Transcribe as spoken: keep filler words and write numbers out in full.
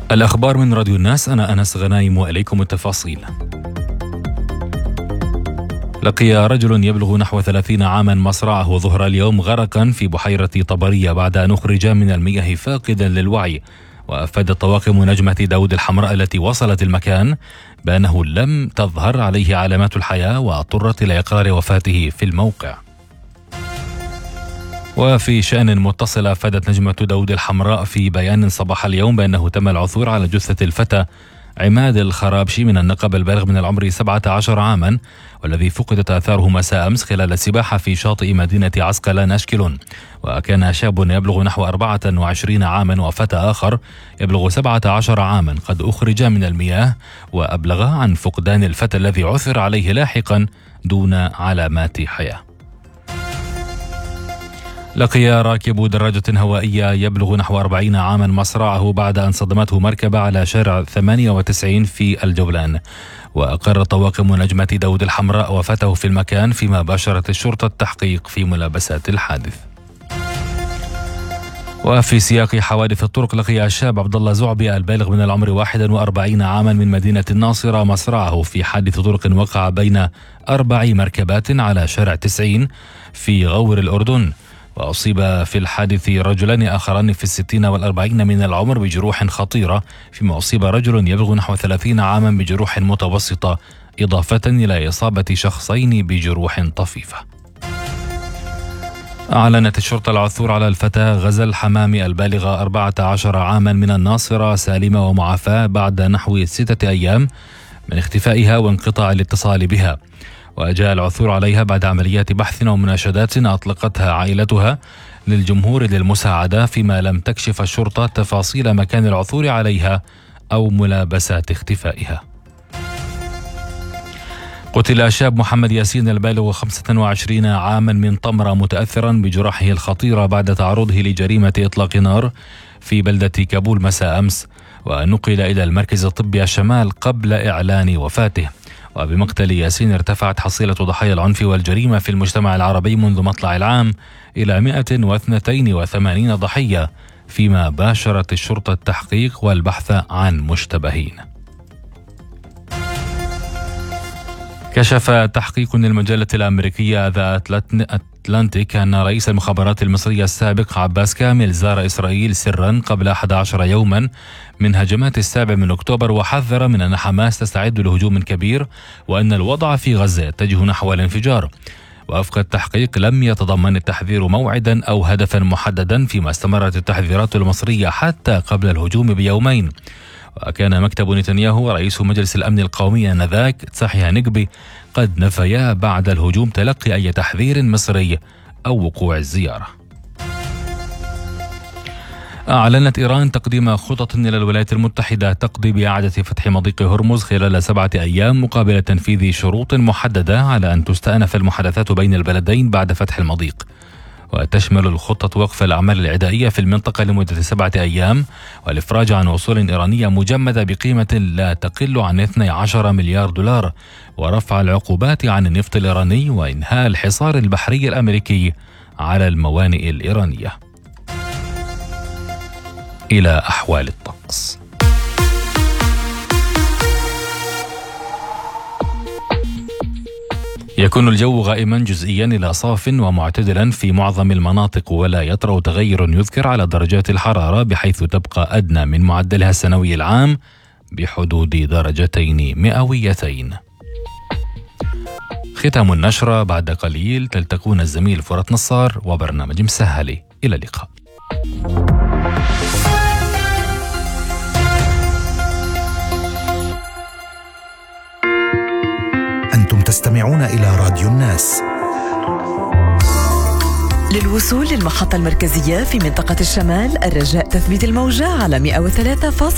الأخبار من راديو الناس، أنا أنس غنايم وإليكم التفاصيل. لقي رجل يبلغ نحو ثلاثين عاما مصرعه ظهر اليوم غرقا في بحيرة طبرية بعد أن أخرج من المياه فاقدا للوعي. وأفادت طواقم نجمة داود الحمراء التي وصلت المكان بأنه لم تظهر عليه علامات الحياة، واضطرت إلى إقرار وفاته في الموقع. وفي شأن متصل، أفادت نجمة داود الحمراء في بيان صباح اليوم بأنه تم العثور على جثة الفتى عماد الخرابشي من النقب البالغ من العمر سبعة عشر عاما، والذي فقدت آثاره مساء أمس خلال السباحة في شاطئ مدينة عسقلان أشكلون. وكان شاب يبلغ نحو أربعة وعشرين عاما وفتى آخر يبلغ سبعة عشر عاما قد أخرج من المياه، وأبلغ عن فقدان الفتى الذي عثر عليه لاحقا دون علامات حياة. لقي راكب دراجة هوائية يبلغ نحو أربعين عاما مصرعه بعد أن صدمته مركبة على شارع ثمانية وتسعين في الجولان. وأقر طواقم نجمة داود الحمراء وفاته في المكان، فيما باشرت الشرطة التحقيق في ملابسات الحادث. وفي سياق حوادث الطرق، لقي الشاب عبد الله زعبي البالغ من العمر واحد وأربعين عاما من مدينة الناصرة مصرعه في حادث طرق وقع بين أربع مركبات على شارع تسعين في غور الأردن. وأصيب في الحادث رجلان آخران في الستين والأربعين من العمر بجروح خطيرة، فيما أصيب رجل يبلغ نحو ثلاثين عاما بجروح متوسطة، إضافة إلى إصابة شخصين بجروح طفيفة. أعلنت الشرطة العثور على الفتاة غزل حمامي البالغة أربعة عشر عاما من الناصرة سالمة ومعافاة بعد نحو ستة أيام من اختفائها وانقطاع الاتصال بها. وجاء العثور عليها بعد عمليات بحث ومناشدات أطلقتها عائلتها للجمهور للمساعدة، فيما لم تكشف الشرطة تفاصيل مكان العثور عليها أو ملابسات اختفائها. قتل الشاب محمد ياسين البالغ خمسة وعشرين عاما من طمرة متأثرا بجراحه الخطيرة بعد تعرضه لجريمة إطلاق نار في بلدة كابول مساء أمس، ونقل إلى المركز الطبي الشمال قبل إعلان وفاته. وبمقتل ياسين ارتفعت حصيلة ضحايا العنف والجريمة في المجتمع العربي منذ مطلع العام إلى مئة واثنين وثمانين ضحية، فيما باشرت الشرطة التحقيق والبحث عن مشتبهين. كشف تحقيق للمجلة الأمريكية ذا أتلانتيك أن رئيس المخابرات المصرية السابق عباس كامل زار إسرائيل سرا قبل أحد عشر يوما من هجمات السابع من أكتوبر، وحذر من أن حماس تستعد لهجوم كبير وأن الوضع في غزة يتجه نحو الانفجار. ووفق التحقيق لم يتضمن التحذير موعدا أو هدفا محددا، فيما استمرت التحذيرات المصرية حتى قبل الهجوم بيومين. وكان مكتب نتنياهو رئيس مجلس الأمن القومي آنذاك تسحي هنقبي قد نفيا بعد الهجوم تلقي أي تحذير مصري أو وقوع الزيارة. أعلنت إيران تقديم خطط إلى الولايات المتحدة تقضي بإعادة فتح مضيق هرمز خلال سبعة أيام مقابل تنفيذ شروط محددة على أن تستأنف المحادثات بين البلدين بعد فتح المضيق. وتشمل الخطة وقف الأعمال العدائية في المنطقة لمدة سبعة أيام، والإفراج عن وصول إيرانية مجمدة بقيمة لا تقل عن اثني عشر مليار دولار، ورفع العقوبات عن النفط الإيراني، وإنهاء الحصار البحري الأمريكي على الموانئ الإيرانية. إلى أحوال الطقس. يكون الجو غائما جزئيا إلى صاف ومعتدلا في معظم المناطق، ولا يطرأ تغير يذكر على درجات الحرارة، بحيث تبقى أدنى من معدلها السنوي العام بحدود درجتين مئويتين. ختام النشرة، بعد قليل تلتقون الزميل فرات نصار وبرنامج مسهلي. إلى اللقاء. أنتم تستمعون إلى راديو الناس. للوصول للمحطة المركزية في منطقة الشمال، الرجاء تثبيت الموجة على مئة وثلاثة فاصلة